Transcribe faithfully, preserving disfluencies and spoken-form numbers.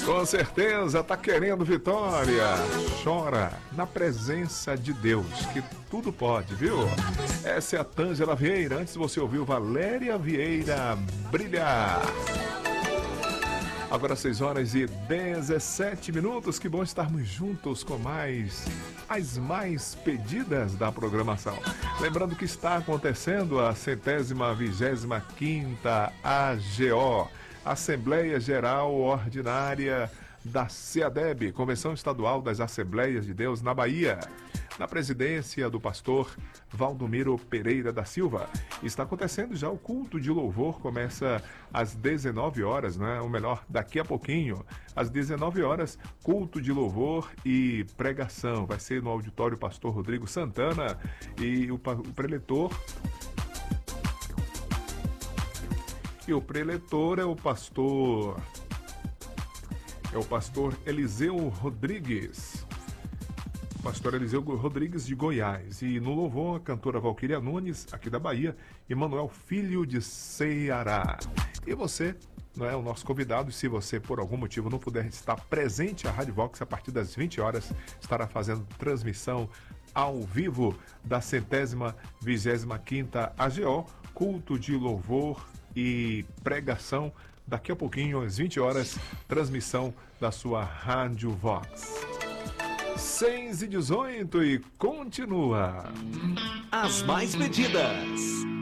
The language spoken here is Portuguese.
Com certeza, tá querendo vitória. Chora na presença de Deus, que tudo pode, viu? Essa é a Tângela Vieira. Antes você ouviu Valéria Vieira, Brilhar. Agora seis horas e dezessete minutos. Que bom estarmos juntos com mais as mais pedidas da programação. Lembrando que está acontecendo a centésima vigésima quinta A G O, Assembleia Geral Ordinária da SEADEB, Convenção Estadual das Assembleias de Deus na Bahia, na presidência do pastor Valdomiro Pereira da Silva. Está acontecendo já o culto de louvor, começa às dezenove horas, né? Ou melhor, daqui a pouquinho, às dezenove horas, culto de louvor e pregação. Vai ser no auditório Pastor Rodrigo Santana e o, o preletor... E o preletor é o pastor... É o pastor Eliseu Rodrigues. Pastor Eliseu Rodrigues de Goiás. E no louvor, a cantora Valquíria Nunes, aqui da Bahia, e Manuel Filho de Ceará. E você, não é o nosso convidado, se você por algum motivo não puder estar presente, a Rádio Vox, a partir das vinte horas, estará fazendo transmissão ao vivo da centésima vigésima quinta A G O, culto de louvor e pregação. Daqui a pouquinho, às vinte horas, transmissão da sua Rádio Vox. seis e dezoito e continua. As mais pedidas,